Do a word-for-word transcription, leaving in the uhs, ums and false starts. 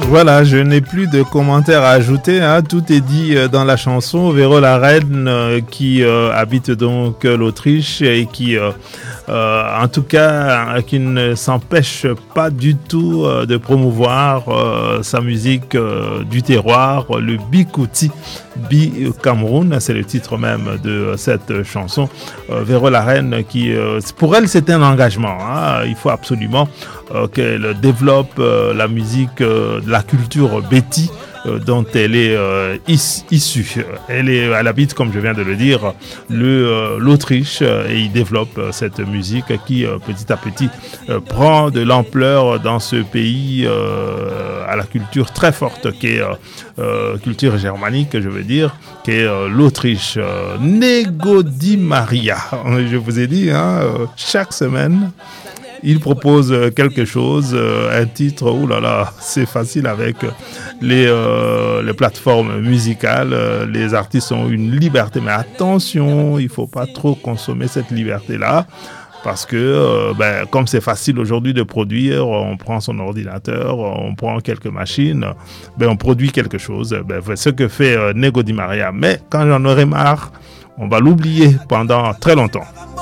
Voilà, je n'ai plus de commentaires à ajouter, hein. Tout est dit euh, dans la chanson. Véro la reine euh, qui euh, habite donc euh, l'Autriche et qui, euh, euh, en tout cas, euh, qui ne s'empêche pas du tout euh, de promouvoir euh, sa musique euh, du terroir, le Bikouti Bi Cameroun, c'est le titre même de cette chanson. Euh, Véro la reine qui, euh, pour elle, c'est un engagement, hein. Il faut absolument euh, qu'elle développe euh, la musique euh, de la culture Béti euh, dont elle est euh, is, issue. Elle est, elle habite, comme je viens de le dire, le, euh, l'Autriche euh, et il développe euh, cette musique qui euh, petit à petit euh, prend de l'ampleur dans ce pays euh, à la culture très forte qui est euh, euh, culture germanique, je veux dire, qui est euh, l'Autriche. Euh, Nego Di Maria, je vous ai dit, hein, euh, chaque semaine il propose quelque chose, euh, un titre, oh là là, c'est facile avec les, euh, les plateformes musicales. Euh, les artistes ont une liberté, mais attention, il ne faut pas trop consommer cette liberté-là. Parce que, euh, ben, comme c'est facile aujourd'hui de produire, on prend son ordinateur, on prend quelques machines, ben, on produit quelque chose. Ben, c'est ce que fait euh, Nego Di Maria. Mais quand j'en aurai marre, on va l'oublier pendant très longtemps.